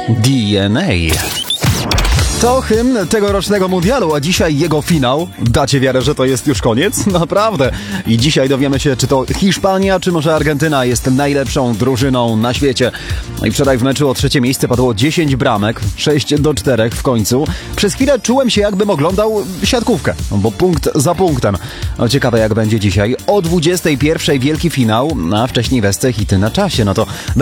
DNA. To hymn tegorocznego mundialu, a dzisiaj jego finał. Dacie wiarę, że to jest już koniec? Naprawdę. I dzisiaj dowiemy się, czy to Hiszpania, czy może Argentyna jest najlepszą drużyną na świecie. No i wczoraj w meczu o trzecie miejsce padło 10 bramek, 6-4 w końcu. Przez chwilę czułem się, jakbym oglądał siatkówkę, bo punkt za punktem. No ciekawe, jak będzie dzisiaj. O 21:00 wielki finał, a wcześniej Wesce hity na czasie. No to